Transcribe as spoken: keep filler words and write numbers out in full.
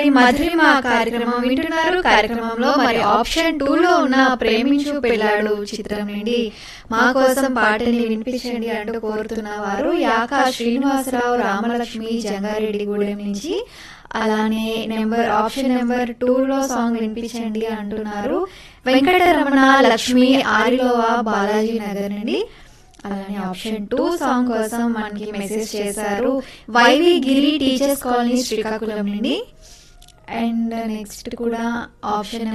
మరి మధురిమ కార్యక్రమం వింటున్నారు. కార్యక్రమంలో మరి ఆప్షన్ టూ లో ఉన్న ప్రేమించు పెళ్ళాడు చిత్రం నుండి మా కోసం పాటని వినిపించండి అంటూ కోరుతున్న వారు యాకా శ్రీనివాసరావు, రామలక్ష్మి, జంగారెడ్డిగూడెం నుంచి. అలానే నెంబర్ ఆప్షన్ నెంబర్ టూ లో సాంగ్ వినిపించండి అంటున్నారు వెంకటరమణ, లక్ష్మి, ఆరిలోవా, బాలాజీ నగర్ నుండి. అలానే ఆప్షన్ టూ సాంగ్ కోసం మనకి మెసేజ్ చేశారు వైవి గిరి, టీచర్స్ కాలనీ, శ్రీకాకుళం నుండి. అండ్ నెక్స్ట్ కూడా ఆప్షన్